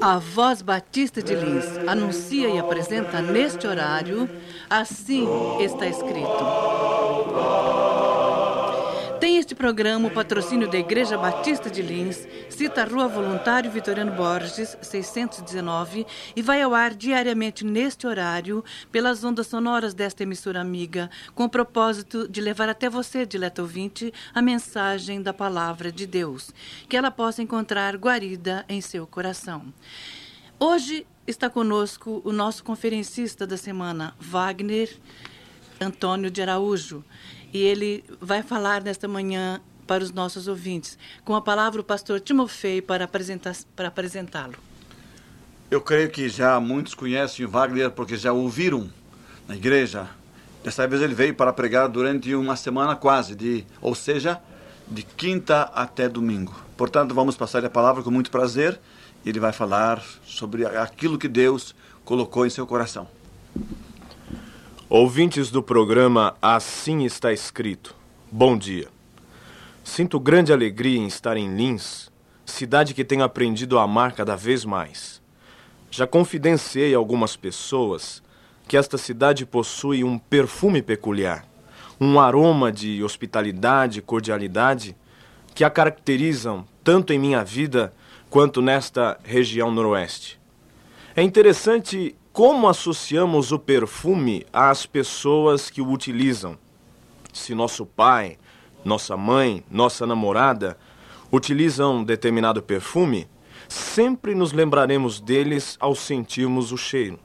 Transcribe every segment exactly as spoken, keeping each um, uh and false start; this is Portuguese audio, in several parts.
A Voz Batista de Lins anuncia e apresenta neste horário, assim está escrito. Tem este programa o patrocínio da Igreja Batista de Lins, cita Rua Voluntário Vitoriano Borges, seiscentos e dezenove, e vai ao ar diariamente neste horário, pelas ondas sonoras desta emissora amiga, com o propósito de levar até você, dileto ouvinte, a mensagem da Palavra de Deus, que ela possa encontrar guarida em seu coração. Hoje está conosco o nosso conferencista da semana, Wagner Antônio de Araújo, e ele vai falar nesta manhã para os nossos ouvintes, com a palavra o pastor Timofei para, apresentar, para apresentá-lo. Eu creio que já muitos conhecem o Wagner porque já ouviram na igreja. Dessa vez ele veio para pregar durante uma semana quase, de, ou seja, de quinta até domingo. Portanto, vamos passar a palavra com muito prazer e ele vai falar sobre aquilo que Deus colocou em seu coração. Ouvintes do programa Assim Está Escrito, bom dia. Sinto grande alegria em estar em Lins, cidade que tenho aprendido a amar cada vez mais. Já confidenciei a algumas pessoas que esta cidade possui um perfume peculiar, um aroma de hospitalidade e cordialidade que a caracterizam tanto em minha vida quanto nesta região noroeste. É interessante como associamos o perfume às pessoas que o utilizam. Se nosso pai, nossa mãe, nossa namorada utilizam determinado perfume, sempre nos lembraremos deles ao sentirmos o cheiro.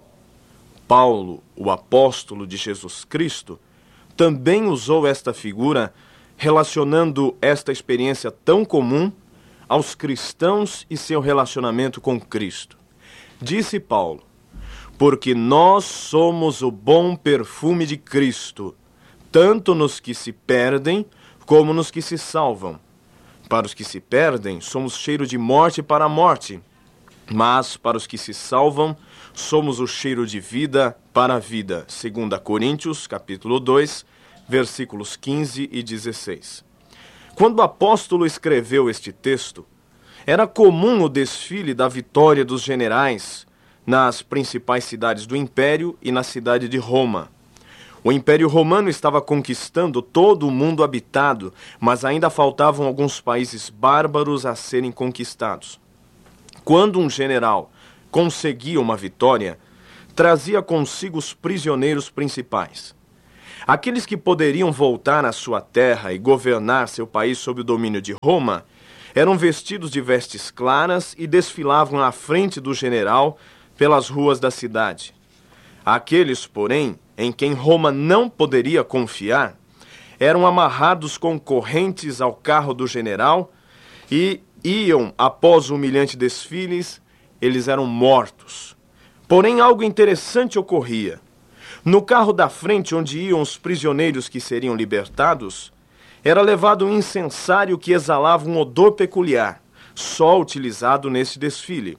Paulo, o apóstolo de Jesus Cristo, também usou esta figura, relacionando esta experiência tão comum aos cristãos e seu relacionamento com Cristo. Disse Paulo: porque nós somos o bom perfume de Cristo, tanto nos que se perdem, como nos que se salvam. Para os que se perdem, somos cheiro de morte para a morte, mas para os que se salvam, somos o cheiro de vida para a vida. Segunda Coríntios, capítulo dois, versículos quinze e dezesseis. Quando o apóstolo escreveu este texto, era comum o desfile da vitória dos generais nas principais cidades do Império e na cidade de Roma. O Império Romano estava conquistando todo o mundo habitado, mas ainda faltavam alguns países bárbaros a serem conquistados. Quando um general conseguia uma vitória, trazia consigo os prisioneiros principais. Aqueles que poderiam voltar à sua terra e governar seu país sob o domínio de Roma eram vestidos de vestes claras e desfilavam à frente do general pelas ruas da cidade. Aqueles, porém, em quem Roma não poderia confiar, eram amarrados com correntes ao carro do general e iam, após o humilhante desfile, eles eram mortos. Porém, algo interessante ocorria. No carro da frente, onde iam os prisioneiros que seriam libertados, era levado um incensário que exalava um odor peculiar, só utilizado nesse desfile.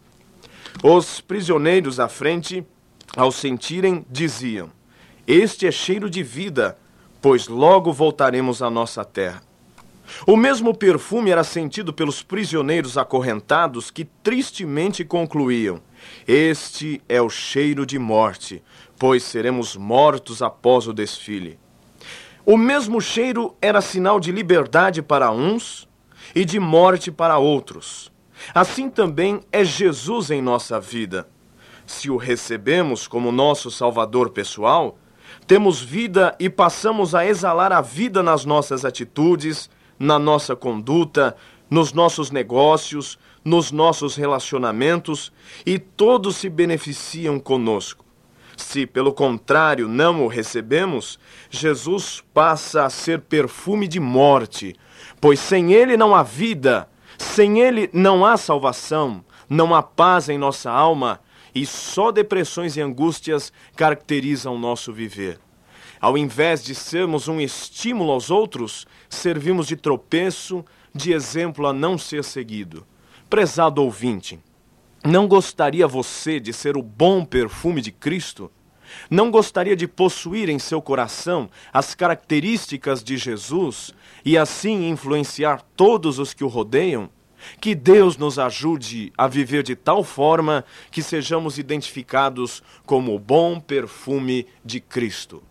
Os prisioneiros à frente, ao sentirem, diziam: este é cheiro de vida, pois logo voltaremos à nossa terra. O mesmo perfume era sentido pelos prisioneiros acorrentados que tristemente concluíam: este é o cheiro de morte, pois seremos mortos após o desfile. O mesmo cheiro era sinal de liberdade para uns e de morte para outros. Assim também é Jesus em nossa vida. Se o recebemos como nosso Salvador pessoal, temos vida e passamos a exalar a vida nas nossas atitudes, na nossa conduta, nos nossos negócios, nos nossos relacionamentos, e todos se beneficiam conosco. Se, pelo contrário, não o recebemos, Jesus passa a ser perfume de morte, pois sem ele não há vida, sem ele não há salvação, não há paz em nossa alma, e só depressões e angústias caracterizam o nosso viver. Ao invés de sermos um estímulo aos outros, servimos de tropeço, de exemplo a não ser seguido. Prezado ouvinte, não gostaria você de ser o bom perfume de Cristo? Não gostaria de possuir em seu coração as características de Jesus e assim influenciar todos os que o rodeiam? Que Deus nos ajude a viver de tal forma que sejamos identificados como o bom perfume de Cristo.